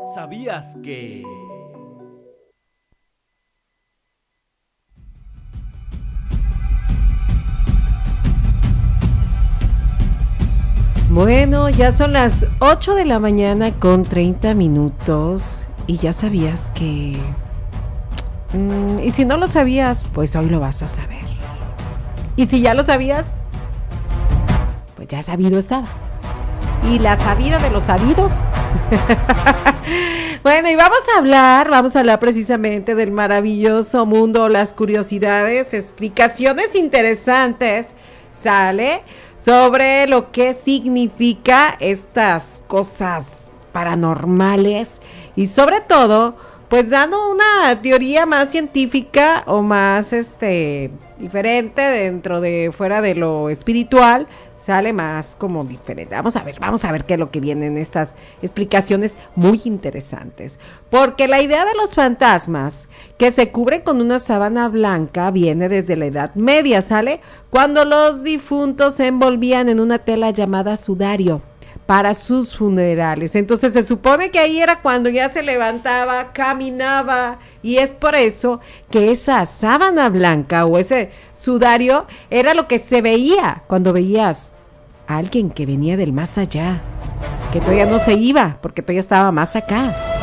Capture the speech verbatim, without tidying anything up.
¿Sabías que...? Bueno, ya son las ocho de la mañana con treinta minutos y ya sabías que... Mm, y si no lo sabías, pues hoy lo vas a saber. Y si ya lo sabías, pues ya sabido estaba. Y la sabida de los sabidos. Bueno, y vamos a hablar, vamos a hablar precisamente del maravilloso mundo, las curiosidades, explicaciones interesantes, ¿sale? Sobre lo que significa estas cosas paranormales y sobre todo, pues dando una teoría más científica o más este diferente dentro de fuera de lo espiritual, sale más como diferente. Vamos a ver, vamos a ver qué es lo que viene en estas explicaciones muy interesantes. Porque la idea de los fantasmas que se cubren con una sábana blanca viene desde la Edad Media, ¿sale? Cuando los difuntos se envolvían en una tela llamada sudario para sus funerales. Entonces se supone que ahí era cuando ya se levantaba, caminaba, y es por eso que esa sábana blanca o ese sudario era lo que se veía cuando veías a alguien que venía del más allá, que todavía no se iba, porque todavía estaba más acá.